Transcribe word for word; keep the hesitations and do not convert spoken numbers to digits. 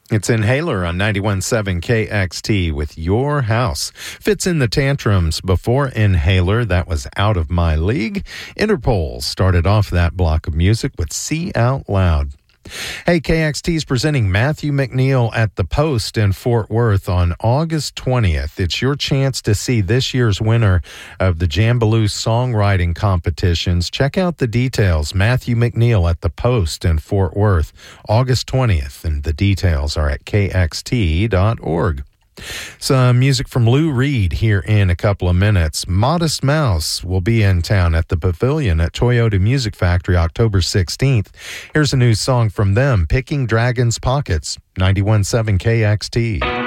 It's Inhaler on ninety-one point seven K X T with Your House. Fits in the Tantrums before Inhaler. That was Out of My League. Interpol started off that block of music with See Out Loud. Hey, K X T is presenting Matthew McNeil at the Post in Fort Worth on August twentieth. It's your chance to see this year's winner of the Jambaloo songwriting competitions. Check out the details. Matthew McNeil at the Post in Fort Worth, August twentieth, and the details are at K X T dot org. Some music from Lou Reed here in a couple of minutes. Modest Mouse will be in town at the Pavilion at Toyota Music Factory October sixteenth. Here's a new song from them, Picking Dragon's Pockets, ninety-one point seven K X T.